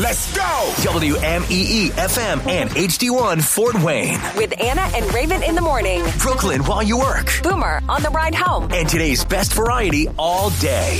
Let's go! WMEE FM and HD1 Fort Wayne. With Anna and Raven in the morning. Brooklyn while you work. Boomer on the ride home. And today's best variety all day.